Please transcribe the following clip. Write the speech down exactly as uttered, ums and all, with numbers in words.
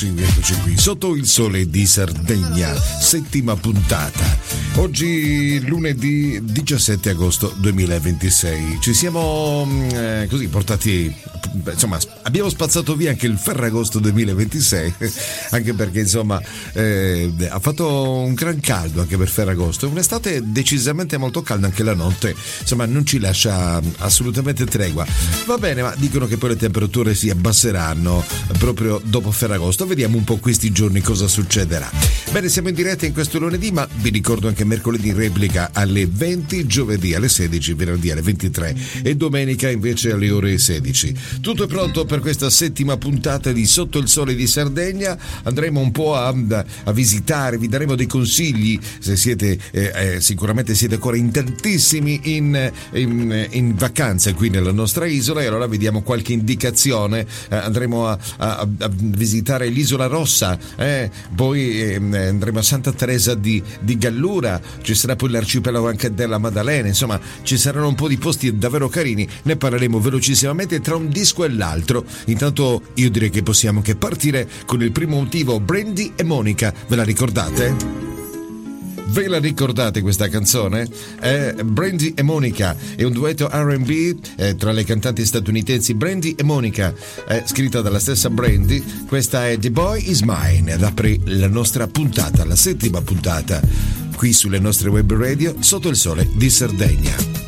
eccoci, eccoci qui, sotto il sole di Sardegna, settima puntata. Oggi lunedì diciassette agosto duemilaventisei. Ci siamo eh, così portati, insomma, abbiamo spazzato via anche il Ferragosto duemilaventisei, anche perché insomma eh, ha fatto un gran caldo anche per Ferragosto, un'estate decisamente molto calda, anche la notte insomma non ci lascia assolutamente tregua. Va bene, ma dicono che poi le temperature si abbasseranno proprio dopo Ferragosto. Vediamo un po' questi giorni cosa succederà. Bene, siamo in diretta in questo lunedì, ma vi ricordo anche mercoledì in replica alle venti, giovedì alle sedici, venerdì alle ventitré e domenica invece alle ore sedici. Tutto è pronto per questa settima puntata di Sotto il Sole di Sardegna. Andremo un po' a, a visitare, vi daremo dei consigli se siete eh, eh, sicuramente siete ancora in tantissimi in, in, in vacanza qui nella nostra isola, e allora vediamo qualche indicazione. Eh, andremo a, a, a visitare l'Isola Rossa, eh, poi eh, andremo a Santa Teresa di, di Gallura, ci sarà poi l'arcipelago anche della Maddalena, insomma ci saranno un po' di posti davvero carini, ne parleremo velocissimamente tra un disco e l'altro. Intanto io direi che possiamo anche partire con il primo motivo, Brandy e Monica, ve la ricordate? Ve la ricordate questa canzone? Eh, Brandy e Monica è un duetto R and B eh, tra le cantanti statunitensi Brandy e Monica, eh, scritta dalla stessa Brandy. Questa è The Boy Is Mine ed apre la nostra puntata, la settima puntata, qui sulle nostre web radio Sotto il Sole di Sardegna.